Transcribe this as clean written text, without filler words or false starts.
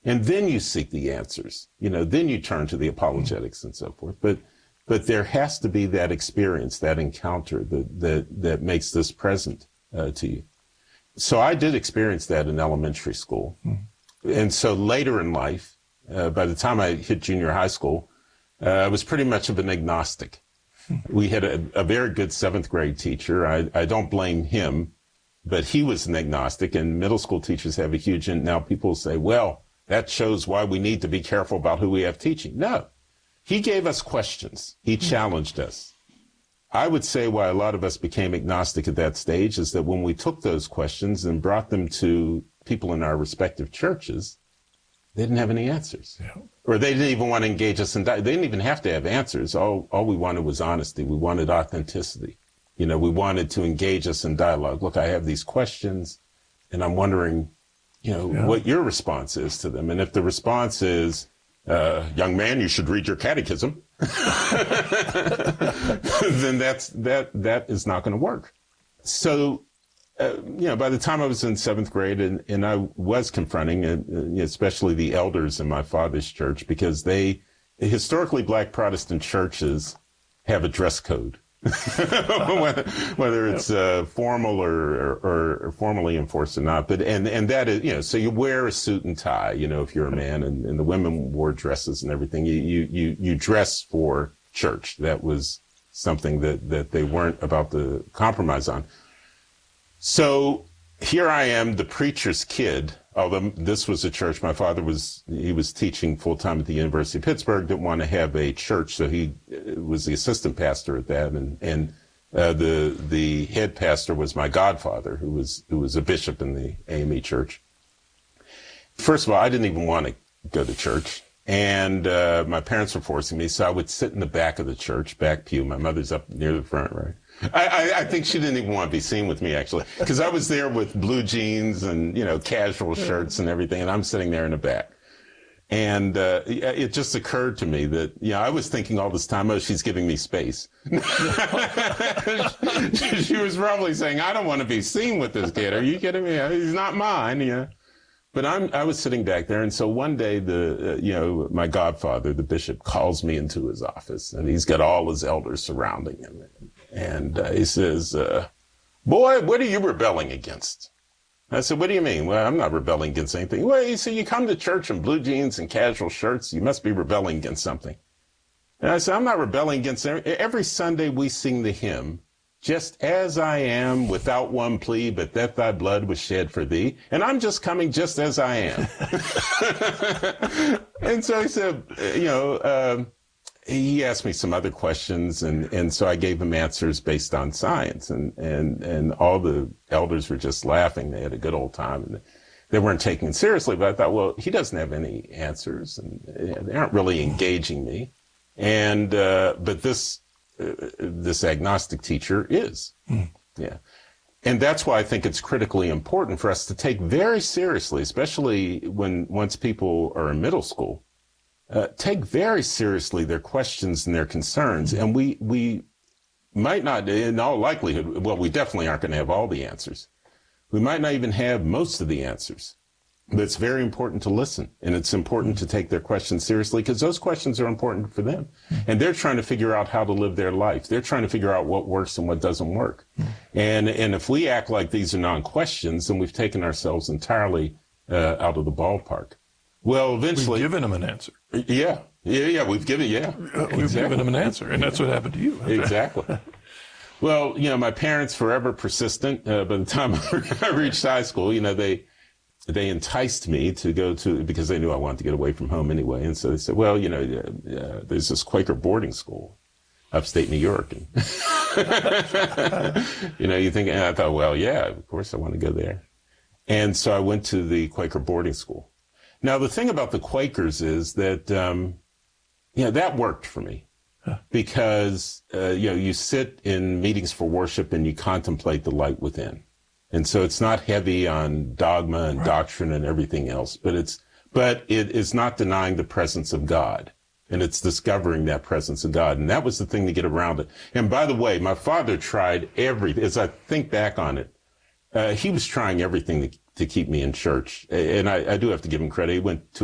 And then you seek the answers, then you turn to the apologetics and so forth. But there has to be that experience, that encounter that makes this present to you. So I did experience that in elementary school. And so later in life, by the time I hit junior high school, I was pretty much of an agnostic. We had a very good 7th grade teacher. I don't blame him, but he was an agnostic, and middle school teachers have a huge, and now people say, well, that shows why we need to be careful about who we have teaching. No, he gave us questions. He challenged us. I would say why a lot of us became agnostic at that stage is that when we took those questions and brought them to people in our respective churches, they didn't have any answers. Yeah. Or they didn't even want to engage us in dialogue. They didn't even have to have answers. All we wanted was honesty. We wanted authenticity. We wanted to engage us in dialogue. Look, I have these questions, and I'm wondering, what your response is to them. And if the response is, young man, you should read your catechism, then that is not going to work. So, by the time I was in 7th grade, and I was confronting, especially the elders in my father's church, because historically Black Protestant churches have a dress code. whether it's formal or formally enforced or not, and that is, so you wear a suit and tie, if you're a man, and the women wore dresses and everything. You dress for church. That was something that they weren't about to compromise on. So here I am, the preacher's kid. Although this was a church, my father was teaching full time at the University of Pittsburgh, didn't want to have a church, so he was the assistant pastor at that, and the head pastor was my godfather, who was a bishop in the AME church. First of all, I didn't even want to go to church, and my parents were forcing me, so I would sit in the back of the church, back pew. My mother's up near the front, right? I think she didn't even want to be seen with me, actually, because I was there with blue jeans and, casual shirts and everything, and I'm sitting there in the back. And it just occurred to me that, I was thinking all this time, oh, she's giving me space. She was probably saying, I don't want to be seen with this kid. Are you kidding me? He's not mine, But I was sitting back there, and so one day my godfather, the bishop, calls me into his office, and he's got all his elders surrounding him. And he says, boy, what are you rebelling against? I said, what do you mean? Well, I'm not rebelling against anything. Well, he said, you come to church in blue jeans and casual shirts, you must be rebelling against something. And I said, I'm not rebelling against every Sunday we sing the hymn, just as I am, without one plea, but that thy blood was shed for thee. And I'm just coming just as I am. And so he said, he asked me some other questions, and so I gave him answers based on science, and all the elders were just laughing. They had a good old time, and they weren't taking it seriously, but I thought, well, he doesn't have any answers, and they aren't really engaging me. And, but this agnostic teacher is. Yeah. And that's why I think it's critically important for us to take very seriously, especially once people are in middle school, take very seriously their questions and their concerns. And we might not, in all likelihood, well, we definitely aren't going to have all the answers. We might not even have most of the answers. But it's very important to listen, and it's important to take their questions seriously, because those questions are important for them. And they're trying to figure out how to live their life. They're trying to figure out what works and what doesn't work. And if we act like these are non-questions, then we've taken ourselves entirely out of the ballpark. Well, eventually... We've given them an answer. Yeah, we've given, We've given them an answer, and that's what happened to you. Exactly. Well, my parents, forever persistent. By the time I reached high school, they enticed me to go to, because they knew I wanted to get away from home anyway. And so they said, well, there's this Quaker boarding school, upstate New York. And you think, and I thought, well, yeah, of course I want to go there. And so I went to the Quaker boarding school. Now, the thing about the Quakers is that, that worked for me. Because, you sit in meetings for worship and you contemplate the light within. And so it's not heavy on dogma and doctrine and everything else, but it is not denying the presence of God. And it's discovering that presence of God. And that was the thing to get around it. And by the way, my father tried everything. As I think back on it, he was trying everything to keep me in church. And I do have to give him credit. He went to